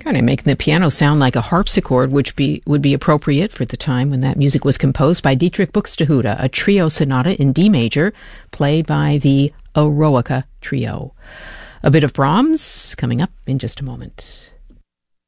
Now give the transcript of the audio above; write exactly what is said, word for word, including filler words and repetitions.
Kind of making the piano sound like a harpsichord, which be would be appropriate for the time when that music was composed by Dietrich Buxtehude, a trio sonata in D major, played by the Eroica Trio. A bit of Brahms coming up in just a moment.